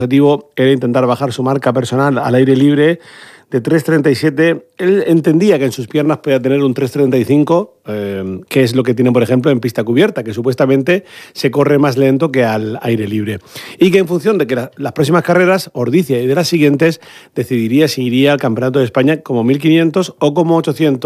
objetivo era intentar bajar su marca personal al aire libre de 3.37. Él entendía que en sus piernas podía tener un 3.35, que es lo que tiene, por ejemplo, en pista cubierta, que supuestamente se corre más lento que al aire libre. Y que en función de que las próximas carreras, Ordizia y de las siguientes, decidiría si iría al Campeonato de España como 1.500 o como 800.